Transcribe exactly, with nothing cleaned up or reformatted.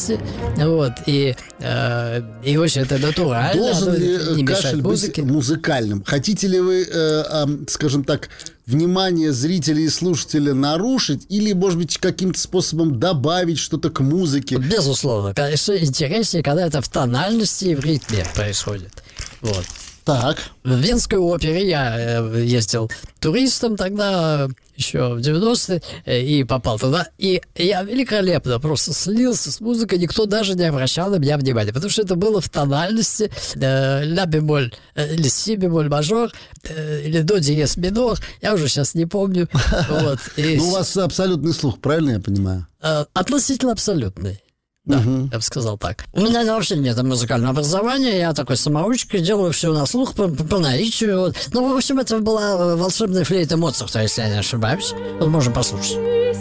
тональности, вот, и, э, и очень это натурально. Должен ли не кашель быть музыкальным? Хотите ли вы, э, э, скажем так, внимание зрителей и слушателей нарушить или, может быть, каким-то способом добавить что-то к музыке? Безусловно. Конечно, интереснее, когда это в тональности и в ритме происходит. Вот. Так. В Венской опере я ездил туристом тогда, еще в девяностые, и попал туда. И я великолепно просто слился с музыкой, никто даже не обращал на меня внимания, потому что это было в тональности э, ля бемоль, э, или си бемоль мажор, э, или до диез минор, я уже сейчас не помню. Вот. И... Ну, у вас абсолютный слух, правильно я понимаю? Э, относительно абсолютный. Да, угу. Я бы сказал так. У меня вообще нет музыкального образования, я такой самоучка, делаю все на слух, по, по наитию. Вот. Ну, в общем, это была волшебная флейта Моцарта, если я не ошибаюсь. Вот можем послушать.